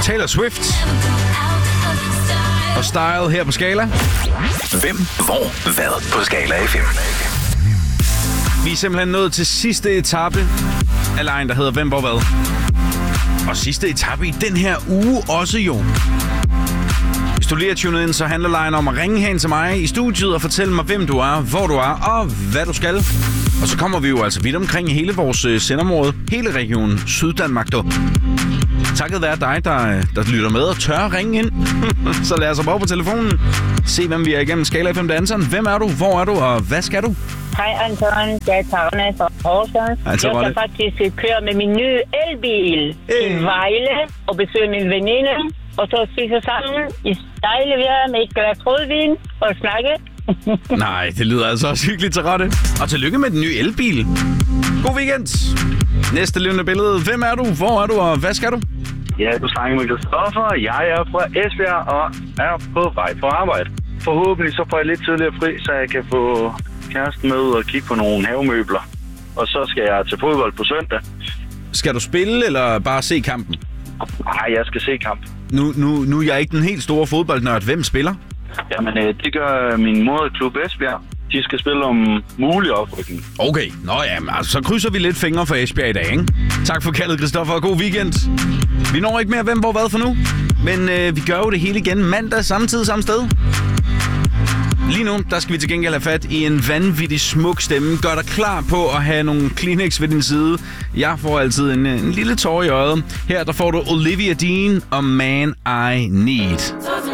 Taylor Swift og Style her på Skala. Hvem, hvor, hvad på Skala FM. Vi er simpelthen nået til sidste etape af lejen, der hedder Hvem, hvor, hvad. Og sidste etape i den her uge også jo. Hvis du lige er tunet ind, så handler lejen om at ringe hen til mig i studiet og fortælle mig, hvem du er, hvor du er og hvad du skal. Og så kommer vi jo altså vidt omkring hele vores sendområde, hele regionen Syddanmark. Takket være dig, der lytter med og tør ringe ind. Så lad os op på telefonen. Se, hvem vi er igennem Skala FM danseren. Hvem er du, hvor er du og hvad skal du? Hej Anton, jeg er Tavne fra Horsens. Jeg skal faktisk køre med min nye elbil til Vejle og besøge min veninde. Og så spise sammen i dejlig vejr med et glas rødvin og snakke. Nej, det lyder altså også hyggeligt til rette. Og tillykke med den nye elbil. God weekend. Næste levende billede. Hvem er du, hvor er du og hvad skal du? Ja, du snakker med Christoffer. Jeg er fra Esbjerg og er på vej på arbejde. Forhåbentlig så får jeg lidt tidligere fri, så jeg kan få kæresten med og kigge på nogle havemøbler. Og så skal jeg til fodbold på søndag. Skal du spille eller bare se kampen? Nej, jeg skal se kampen. Nu er jeg ikke den helt store fodboldnørd. Hvem spiller? Jamen, det gør min moderklub Esbjerg. De skal spille om mulig oprykning. Okay, altså, så krydser vi lidt fingre for Esbjerg i dag, ikke? Tak for kaldet, Christoffer, og god weekend. Vi når ikke mere hvem, hvor, hvad for nu. Men vi gør jo det hele igen mandag, samme tid, samme sted. Lige nu, der skal vi til gengæld have fat i en vanvittig smuk stemme. Gør dig klar på at have nogle Kleenex ved din side. Jeg får altid en lille tår i øjet. Her der får du Olivia Dean og Man I Need.